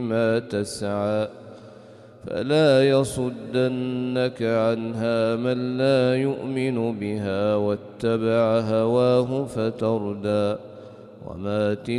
ما تسعى فلا يصدنك عنها من لا يؤمن بها واتبع هواه فتردى وما